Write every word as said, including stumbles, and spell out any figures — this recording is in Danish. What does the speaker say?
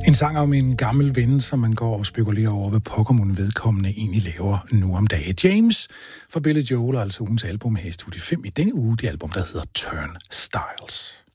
En sang om en gammel ven, som man går og spekulerer over, hvad Pokémon vedkommende egentlig laver nu om dagen. James fra Billy Joel, altså ugens album her i Studie fem i denne uge, det album, der hedder Turnstiles.